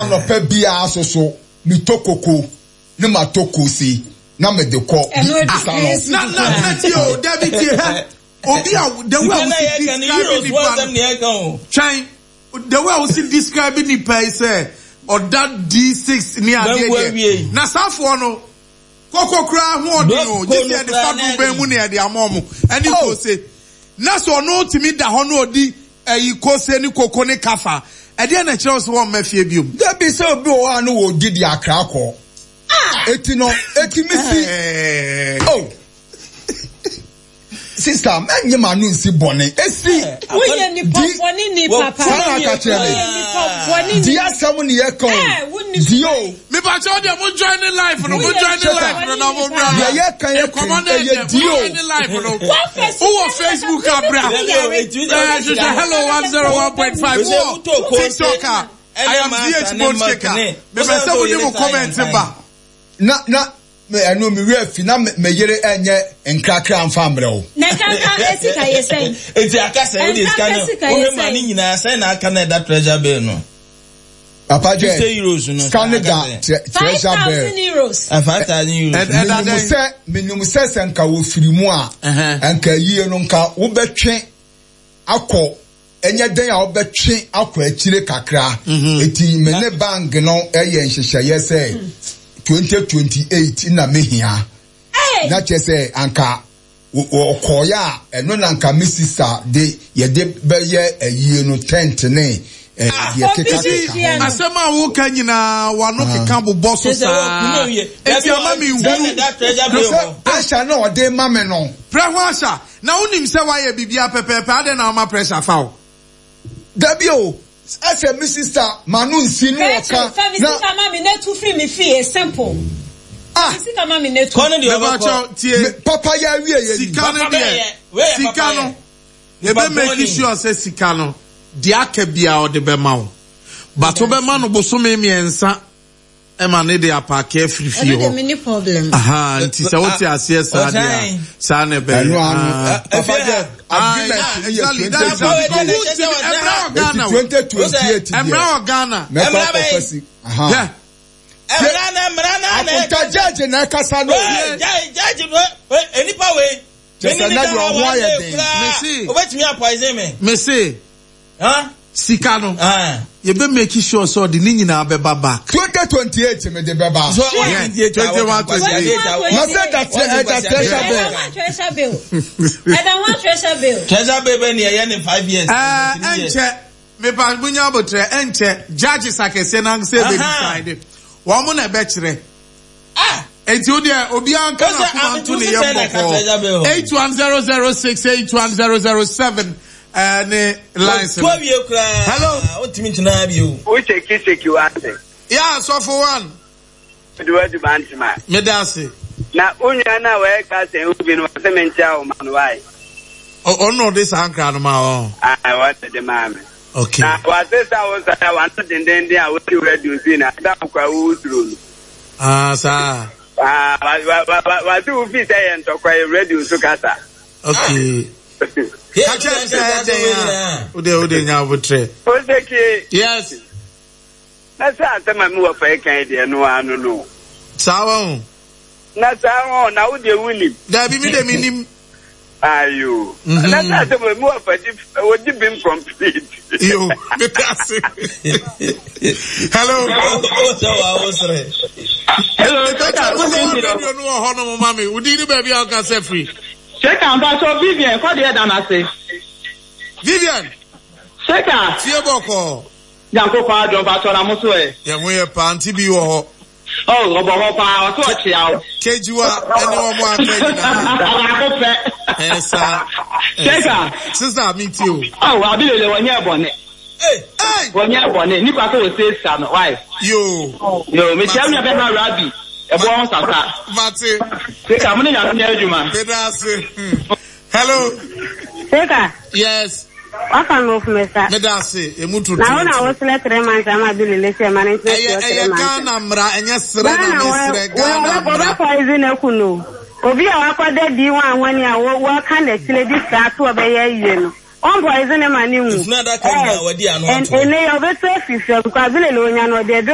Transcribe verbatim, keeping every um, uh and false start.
no pe bia so so mi tokoko ne matoko si na me de ko na na na ti o David ti ha obi a the way we describe the chain the way we describe the pay say or that D six ni ade na safo no koko kra ho odi o je dey the fadu be mu na dey amomo ani ko say na so no timi da ho no odi ayi ko say ni koko ni kafa e dey na kire so won mafie biom da bi say obi o anu wo gidi akra ko ah eti no eti misi oh sister menye manu nsi bone esi we ye ni poponi ni papa we ye ni poponi dia samu ni ye ko dio me ba cho dem mo join the life no mo join the life no na mo bra ye ye kan ye command ye dio the life no who Facebook abra hello one oh one point five TikToker I am D H Boncheka me be say we dey comment ba na na me anu mi we afi na me yere enye nkrakra amfa mbre o na kanka esika yesen enti akasa we dey scan o he mani nyina say na aka na that treasure bill no papa je fifty euros no scan that treasure bill five thousand euros five thousand euros and and say minimum say senka wo firi mu a enka yie no nka wo betwe akọ enye den a wo betwe akọ akire kakra eti me ne bank no eye nhyehyeye say twenty twenty-eight na mehia na chese anka okoya eno na anka mi sister de ye de be ye ayie no tent ne eh ye keka asema wo ka nyina wano keka bobo so sa eti ama mi wuru asha na ode mame no pre ho asha na unim se wa ye bibia pepepe ade na ma pressure fa o dabio as a my sister manu nsinu oka na mama me na tu free me fee simple ah sister mama me na tu kono de oba tie papa ya wie ye sika no de sika no ye be make sure say sika no de aka bia o de be ma o but o be ma no bosome miensa e ma ne de apake free fee ho no problem aha nti se what you say sa dia sa ne be papa agreement exactly that's twenty twenty-eight Emra Ghana Emra prophecy aha yeah Emra na Emra na na judge na kasa no judge no enipa we just na do one year thing me see obetimi apoison me me see huh sika no ah you be make sure so the nyina be back twenty twenty-eight me de be back so twenty-one twenty-eight na say that that treasure bill treasure bill I don't want treasure bill treasure bill be near in five years ah enche me pa bunya botre enche judges akese na say be decide wo mo na be kire ah enti o dia obi anka na kuma to ne yembo eight one zero zero six eight one zero zero seven and lines hello what mean na bi o o check check you answer yeah so for one do what you want ma me dance na onya na we ka say obi no say me ntia o man why oh no this ankra no ma oh ah what the man okay na what say sa o sa wa no den den den a we radio see na da kwa wo through ah sa ah wa wa wa do fi say en to kwa radio so kasa okay Catch up there. Ude ude nya butre. Ozeki. Yes. Na sa sama mu wa fa kan de no anu no. Sawa. Na sawa na ude wuli. Da bi mi de minim. Ayo. Na sa sama mu wa fa di odi bim complete. Yo, me pass. Hello. O so wa o sre. Hello. Radio no ho no mama. Udi ni baby aka say free. Check out so Vivian, what the other say? Vivian. Check out. Tie boko. Yanko pa do ba to na muso e. Ye ho ye panti bi wo ho. Oh, obo ho pa o to chi awo. Kejuwa ene wo mo afeji na. Ala ko pe. Esa. Check out. Sister me too. Oh, wa bi le wonye bone. Hey, hey. Wonye bone, ni kwa ko say sa no, why? Yo. Yo, me tell me be na Rabbi. Ebo on saka. Mate. Seka, mune ya nya ejuma. Pedase. Hello. Seka. Yes. Waka no fumesa. Medase, emutu. Na ona wo select three months ama bi le se management. Eye eye Ghana mra enye sre na mesre Ghana. Wo ba ko izi na kunu. Obi a wakode di wan anwani a wo ka na chile di sa to obeye yie no. On boy izi na mani wu. If na that kind na wadi anu. And ene yo be so fi fi ko abile lo nya no de